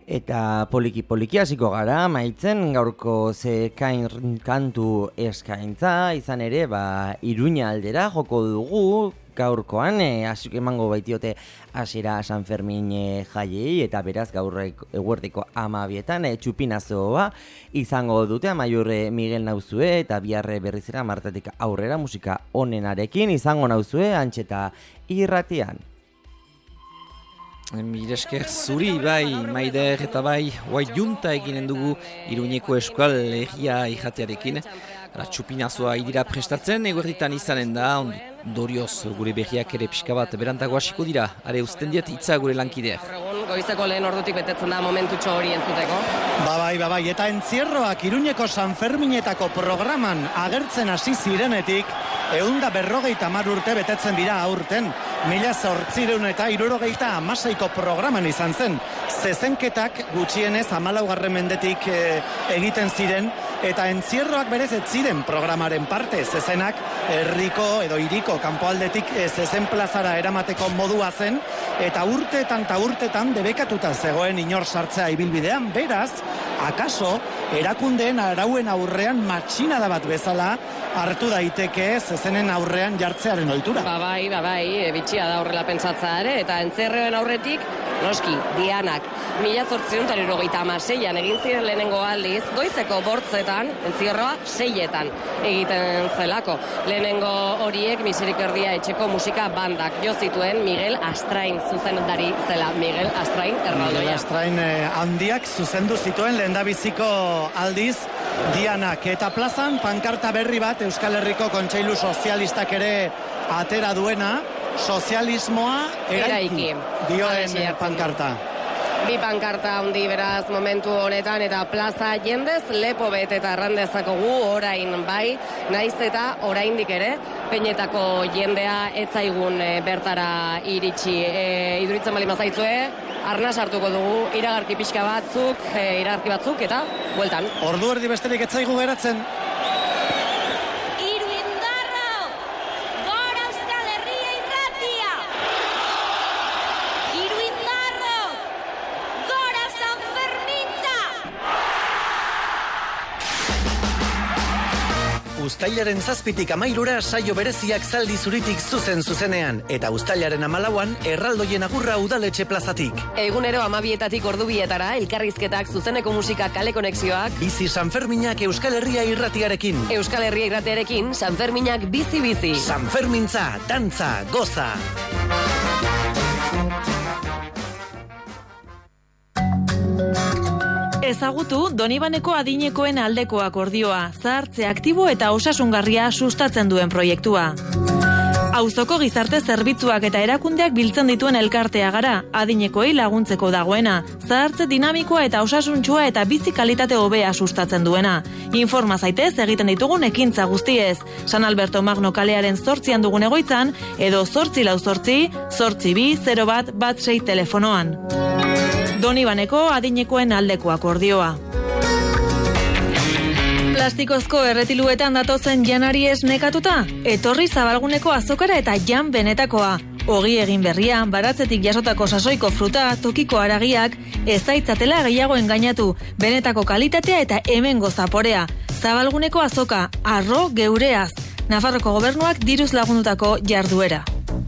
Eta poliki hasiko gara, maitzen gaurko kantu eskaintza, izan ere, Iruña aldera joko dugu, gaurkoan, emango baitiote hasiera San Fermin jaiei, eta beraz gaur eguerdiko 12etan txupinazoa izango dute Amaiur Miguel nauzue, eta biharre berrizera martatik aurrera musika onenarekin izango nauzue Antxeta irratian. Miresker zuri, bai, Maider eta bai, junta eginen dugu Iruñeko Euskal Herria irratiarekin. Txupinazoa idira prestatzen, eguerditan izanen da, ondorioz gure berriak ere pixka bat berantago hasiko dira. Are uzten diet hitza gure lankideak. Goizeko lehen ordutik betetzen da momentutxo hori entzuteko. Bai, eta entzierroak Iruñeko San Ferminetako programan agertzen hasi zirenetik, 150 urte betetzen dira aurten. 1876ko programan izan zen. Zezenketak gutxienez 14. mendetik egiten ziren, eta entzierroak berez ez ziren programaren parte. Zezenak herriko edo hiriko kanpoaldetik zezen plazara eramateko modua zen, eta urteetan debekatuta zegoen inor sartzea ibilbidean. Beraz, akaso erakundeen arauen aurrean matxinada bat bezala hartu daiteke zezenen aurrean jartzearen ohitura. Bai, bitxia da horrela pentsatza ere, eta entzierroen aurretik, noski, Dianak 1876an egin ziren lehenengo aldiz, goizeko 8etan, entzierroa 6etan egiten zelako. Lehenengo horiek Misericordia etxeko musika bandak jo zituen Miguel Astrain zuzendari zela. Miguel Astrain erraldoia. Miguel Astrain handiak zuzendu zituen lehendabiziko aldiz Dianak, eta plazan pankarta berri bat Euskal Herriko Kontseilu Sozialistak ere atera duena, sozialismoa eraiki dioen pankarta. Bi pankarta handi beraz momentu honetan, eta plaza jendez lepo eta errandezakogu orain bai, naiz eta oraindik ere Peñetako jendea ez zaigun bertara iritsi. Iduritzen bali mazaitzue, arnas hartuko dugu, iragarki batzuk eta bueltan. Ordu erdi besterik ez zaigu geratzen. Uztailaren 7tik 13 saio bereziak zaldi zuritik zuzenean, eta uztailaren 14an erraldoien agurra udaletxe plazatik. Egunero 12etatik ordubietara, elkarrizketak, zuzeneko musika, kale konexioak. Bizi San Ferminak Euskal Herria irratiarekin. Euskal Herria irratiarekin, San Ferminak bizi. San Fermintza, dantza, goza. Ezagutu Donibaneko adinekoen aldeko akordioa, zahartze aktibo eta osasungarria sustatzen duen proiektua. Auzoko gizarte zerbitzuak eta erakundeak biltzen dituen elkartea gara, adinekoei laguntzeko dagoena, zahartze dinamikoa eta osasuntsua eta bizi kalitate hobea sustatzen duena. Informa zaitez egiten ditugun ekintza guztiez, San Alberto Magno kalearen 8an dugun egoitzan, edo 848-820116 telefonoan. Donibaneko adinekoen aldeko akordioa. Plastikozko erretiluetan datozen janari ez nekatuta? Etorri Zabalguneko azokara eta jan benetakoa. Ogi egin berria, baratzetik jasotako sasoiko fruta, tokiko haragiak, ez zaitzatela gehiago engainatu, benetako kalitatea eta hemengo zaporea. Zabalguneko azoka, arro geureaz. Nafarroko gobernuak diruz lagundutako jarduera.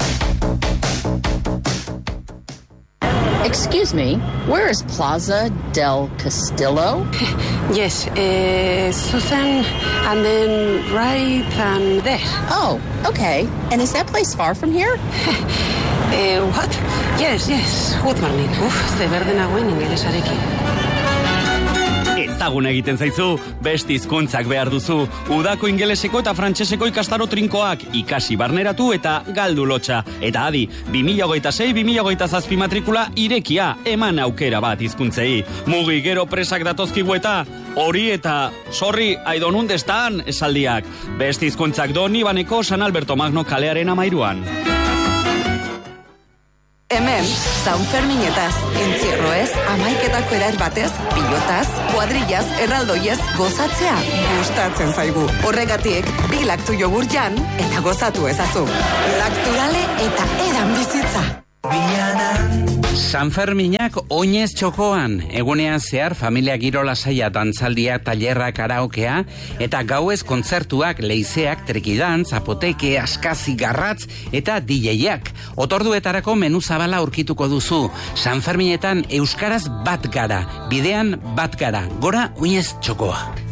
Excuse me, where is Plaza del Castillo? Yes, Susan, and then right and there. Oh, okay. And is that place far from here? What? Yes, good morning. Ze berde nagoen ingelesarekin. Ezagun egiten zaizu, beste hizkuntzak behar duzu. Udako ingeleseko eta frantseseko ikastaro trinkoak, ikasi barneratu eta galdu lotxa. Eta adi, 2026-2027 matrikula irekia, eman aukera bat hizkuntzei. Mugi gero presak datozkigu eta hori eta sorry, I don't understand esaldiak. Beste hizkuntzak Donibaneko San Alberto Magno kalearen 13an. Hemen, San Ferminetaz, entzierroez, amaiketako edar batez, pilotaz, kuadrillaz, erraldoiez, gozatzea gustatzen zaigu. Horregatik, 2 laktu jogur jan, eta gozatu ezazu. Lakturale eta edan bizitza. Vianan, San Ferminak oinez txokoan, egunean zehar familia giro lasaia dantzaldia, tailerra, karaokea, eta gauez kontzertuak, leizeak, trekidantz, apoteke, askazi, garratz eta DJak. Otorduetarako menu zabala aurkituko duzu. San Ferminetan euskaraz bat gara, bidean bat gara, gora oinez txokoa.